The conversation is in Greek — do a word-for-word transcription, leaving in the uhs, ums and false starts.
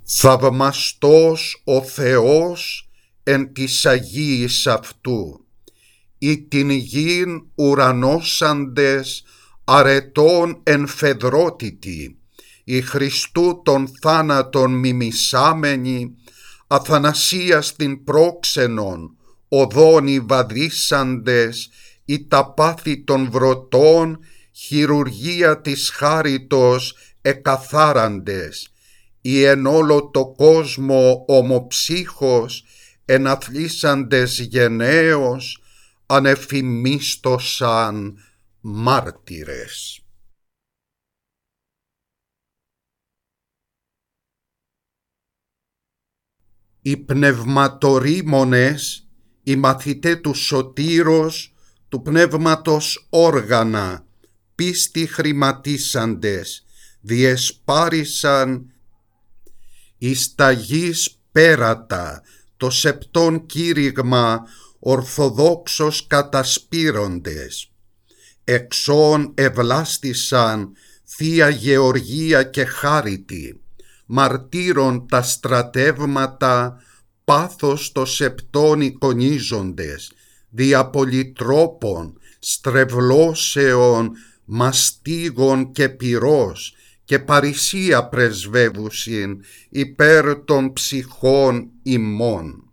Θαυμαστός ο Θεός εν της Αγίης αυτού, ή την γην ουρανώσαντες αρετών εν φεδρότητη, η Χριστού των θάνατων μιμισάμενοι, αθανασίας την πρόξενον, οδόνοι βαδίσαντες, η τα πάθη των βρωτών, χειρουργία της χάριτος εκαθάραντες, οι εν όλο το κόσμο ομοψύχος, εναθλίσαντες γενναίος, ανεφημίστοσαν μάρτυρες. Οι πνευματορίμονες, οι μαθητέ του Σωτήρος, του πνεύματος όργανα, πίστη χρηματίσαντες, διεσπάρισαν εις τα γης πέρατα, το σεπτόν κήρυγμα ορθοδόξος κατασπείροντες. Εξών ευλάστησαν Θεία Γεωργία και Χάριτη, μαρτύρων τα στρατεύματα, πάθος το σεπτόν εικονίζοντες, δια πολυτρόπων, στρεβλώσεων, μαστίγων και πυρός, και παρησία πρεσβεύουσιν υπέρ των ψυχών ημών.